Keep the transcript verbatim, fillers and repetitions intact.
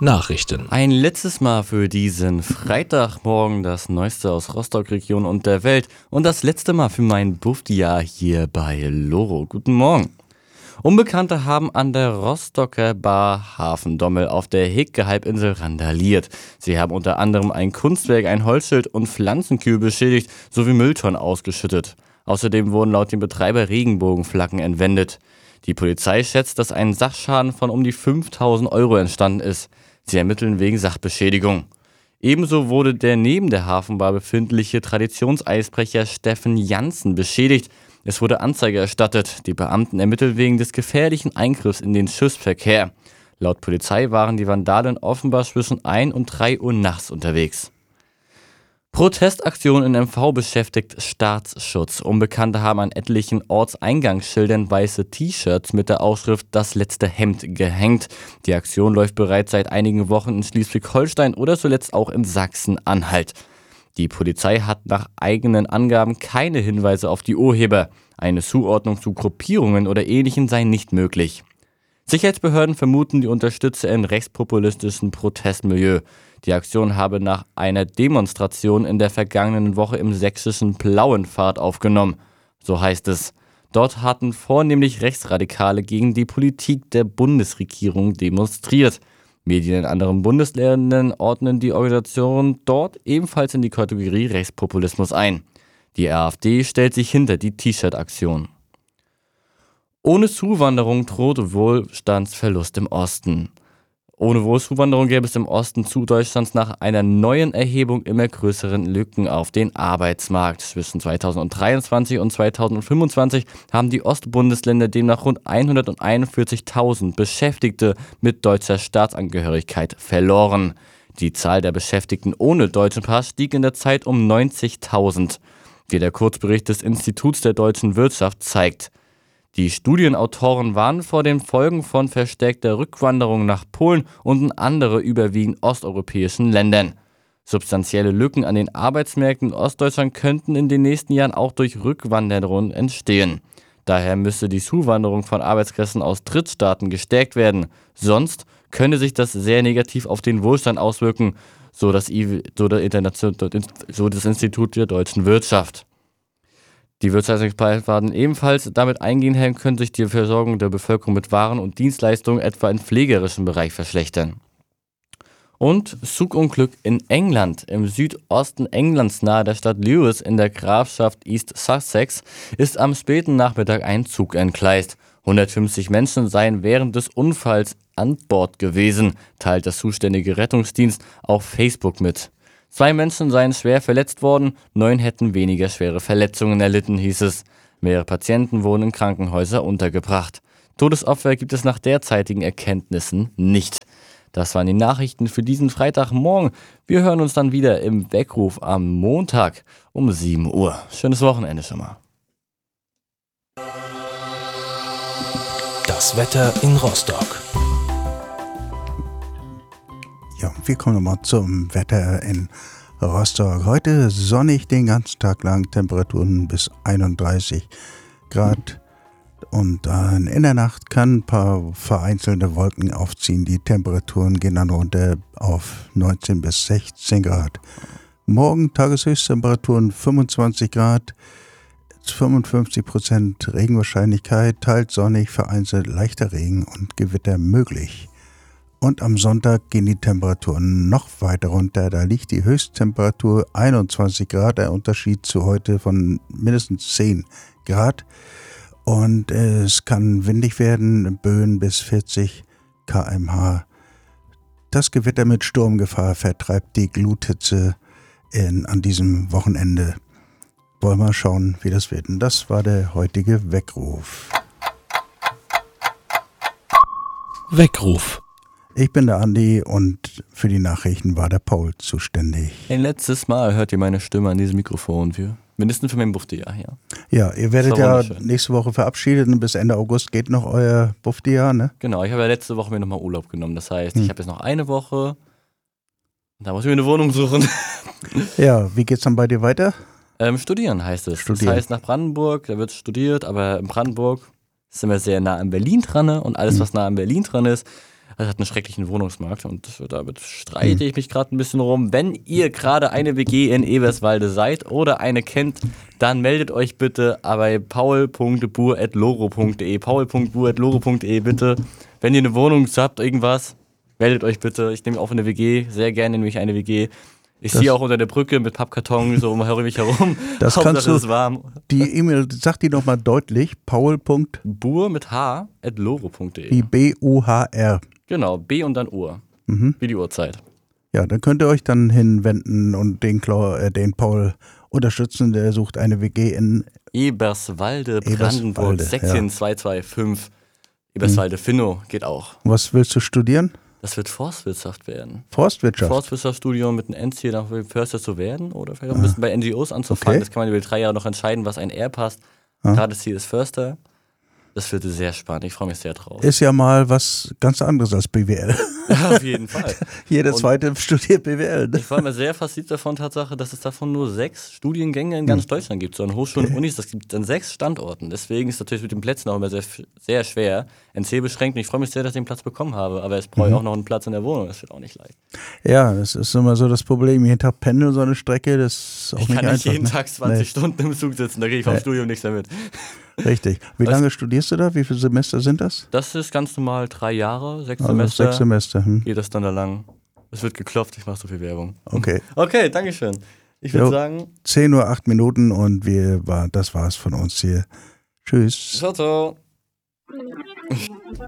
Nachrichten. Ein letztes Mal für diesen Freitagmorgen das Neueste aus Rostock-Region und der Welt und das letzte Mal für mein Bufti-Jahr hier bei Loro. Guten Morgen. Unbekannte haben an der Rostocker Bar Hafendommel auf der Hicke-Halbinsel randaliert. Sie haben unter anderem ein Kunstwerk, ein Holzschild und Pflanzenkübel beschädigt sowie Mülltonnen ausgeschüttet. Außerdem wurden laut dem Betreiber Regenbogenflaggen entwendet. Die Polizei schätzt, dass ein Sachschaden von um die fünftausend Euro entstanden ist. Sie ermitteln wegen Sachbeschädigung. Ebenso wurde der neben der Hafenbar befindliche Traditionseisbrecher Steffen Janssen beschädigt. Es wurde Anzeige erstattet. Die Beamten ermitteln wegen des gefährlichen Eingriffs in den Schiffsverkehr. Laut Polizei waren die Vandalen offenbar zwischen ein und drei Uhr nachts unterwegs. Protestaktion in M V beschäftigt Staatsschutz. Unbekannte haben an etlichen Ortseingangsschildern weiße T-Shirts mit der Aufschrift „Das letzte Hemd" gehängt. Die Aktion läuft bereits seit einigen Wochen in Schleswig-Holstein oder zuletzt auch in Sachsen-Anhalt. Die Polizei hat nach eigenen Angaben keine Hinweise auf die Urheber. Eine Zuordnung zu Gruppierungen oder Ähnlichem sei nicht möglich. Sicherheitsbehörden vermuten die Unterstützer in rechtspopulistischen Protestmilieu. Die Aktion habe nach einer Demonstration in der vergangenen Woche im sächsischen Plauenpfad aufgenommen. So heißt es. Dort hatten vornehmlich Rechtsradikale gegen die Politik der Bundesregierung demonstriert. Medien in anderen Bundesländern ordnen die Organisation dort ebenfalls in die Kategorie Rechtspopulismus ein. Die AfD stellt sich hinter die T-Shirt-Aktion. Ohne Zuwanderung droht Wohlstandsverlust im Osten. Ohne Wohlzuwanderung gäbe es im Osten zu Deutschlands nach einer neuen Erhebung immer größeren Lücken auf den Arbeitsmarkt. Zwischen zweitausenddreiundzwanzig und zweitausendfünfundzwanzig haben die Ostbundesländer demnach rund hunderteinundvierzigtausend Beschäftigte mit deutscher Staatsangehörigkeit verloren. Die Zahl der Beschäftigten ohne deutschen Pass stieg in der Zeit um neunzigtausend, wie der Kurzbericht des Instituts der deutschen Wirtschaft zeigt. Die Studienautoren warnen vor den Folgen von verstärkter Rückwanderung nach Polen und in andere überwiegend osteuropäischen Ländern. Substanzielle Lücken an den Arbeitsmärkten in Ostdeutschland könnten in den nächsten Jahren auch durch Rückwanderung entstehen. Daher müsse die Zuwanderung von Arbeitskräften aus Drittstaaten gestärkt werden. Sonst könne sich das sehr negativ auf den Wohlstand auswirken, so das, I W, so der Internation, so das Institut der deutschen Wirtschaft. Die Wirtschaftsexperten werden ebenfalls damit eingehen, können sich die Versorgung der Bevölkerung mit Waren und Dienstleistungen etwa im pflegerischen Bereich verschlechtern. Und Zugunglück in England. Im Südosten Englands nahe der Stadt Lewes in der Grafschaft East Sussex ist am späten Nachmittag ein Zug entgleist. hundertfünfzig Menschen seien während des Unfalls an Bord gewesen, teilt der zuständige Rettungsdienst auf Facebook mit. Zwei Menschen seien schwer verletzt worden, neun hätten weniger schwere Verletzungen erlitten, hieß es. Mehrere Patienten wurden in Krankenhäuser untergebracht. Todesopfer gibt es nach derzeitigen Erkenntnissen nicht. Das waren die Nachrichten für diesen Freitagmorgen. Wir hören uns dann wieder im Weckruf am Montag um sieben Uhr. Schönes Wochenende schon mal. Das Wetter in Rostock. Ja, wir kommen nochmal zum Wetter in Rostock. Heute sonnig den ganzen Tag lang, Temperaturen bis einunddreißig Grad. Und äh, in der Nacht kann ein paar vereinzelte Wolken aufziehen. Die Temperaturen gehen dann runter auf neunzehn bis sechzehn Grad. Morgen Tageshöchsttemperaturen fünfundzwanzig Grad, fünfundfünfzig Prozent Regenwahrscheinlichkeit, teils sonnig, vereinzelt leichter Regen und Gewitter möglich. Und am Sonntag gehen die Temperaturen noch weiter runter. Da liegt die Höchsttemperatur einundzwanzig Grad, ein Unterschied zu heute von mindestens zehn Grad. Und es kann windig werden, Böen bis vierzig Kilometer pro Stunde. Das Gewitter mit Sturmgefahr vertreibt die Gluthitze in, an diesem Wochenende. Wollen wir mal schauen, wie das wird. Und das war der heutige Weckruf. Weckruf. Ich bin der Andi und für die Nachrichten war der Paul zuständig. Ein letztes Mal hört ihr meine Stimme an diesem Mikrofon. Für, mindestens für mein Bufti-Jahr, ja. Ja, ihr werdet ja nächste Woche verabschiedet und bis Ende August geht noch euer Bufti-Jahr, ne? Genau, ich habe ja letzte Woche mir nochmal Urlaub genommen. Das heißt, hm. ich habe jetzt noch eine Woche und da muss ich mir eine Wohnung suchen. Ja, wie geht's dann bei dir weiter? Ähm, studieren heißt es. Studieren. Das heißt nach Brandenburg, da wird studiert, aber in Brandenburg sind wir sehr nah an Berlin dran und alles, hm. was nah an Berlin dran ist, Also hat einen schrecklichen Wohnungsmarkt und damit streite ich mich gerade ein bisschen rum. Wenn ihr gerade eine W G in Eberswalde seid oder eine kennt, dann meldet euch bitte bei paul punkt buhr at loro punkt de. paul punkt buhr at loro punkt de bitte. Wenn ihr eine Wohnung habt, irgendwas, meldet euch bitte. Ich nehme auch eine W G, sehr gerne nehme ich eine W G. Ich ziehe auch unter der Brücke mit Pappkarton so um mich herum. Das kannst du, ist warm. Die E-Mail, sag die nochmal deutlich, paul. Buhr mit H at loro punkt de. Wie B U H R. Genau, B und dann Uhr. Mhm. Wie die Uhrzeit. Ja, dann könnt ihr euch dann hinwenden und den, Kla- äh, den Paul unterstützen. Der sucht eine W G in Eberswalde, Brandenburg, Eberswalde, sechzehn zwei zwei fünf. Eberswalde, Finno, geht auch. Was willst du studieren? Das wird Forstwirtschaft werden. Forstwirtschaft? Forstwirtschaftsstudium mit einem Endziel, nach Förster zu werden oder vielleicht auch ein bisschen bei N G Os anzufangen. Okay. Das kann man über die drei Jahre noch entscheiden, was ein R passt. Ah. Gerade das Ziel ist Förster. Das wird sehr spannend. Ich freue mich sehr drauf. Ist ja mal was ganz anderes als B W L. Ja, auf jeden Fall. Jeder Und Zweite studiert B W L. Ne? Ich war mir sehr fasziniert davon, Tatsache, dass es davon nur sechs Studiengänge in ganz hm. Deutschland gibt. So an Hochschulen und Unis, das gibt es an sechs Standorten. Deswegen ist es natürlich mit den Plätzen auch immer sehr, sehr schwer. N C beschränkt und ich freue mich sehr, dass ich den Platz bekommen habe. Aber es brauche ich mhm. auch noch einen Platz in der Wohnung. Das wird auch nicht leicht. Ja, das ist immer so das Problem. Jeden Tag pendeln so eine Strecke, das ist auch ich nicht kann nicht einfach, jeden ne? Tag zwanzig Nee. Stunden im Zug sitzen. Da kriege ich vom Nee. Studium nichts mehr mit. Richtig. Wie Was? lange studierst du da? Wie viele Semester sind das? Das ist ganz normal drei Jahre, sechs Also Semester. sechs Semester. Hm. Geht das dann da lang. Es wird geklopft, ich mache so viel Werbung. Okay. Okay, dankeschön. Ich würde Jo. sagen, zehn Uhr acht Minuten und wir war, das war's von uns hier. Tschüss. ciao, ciao.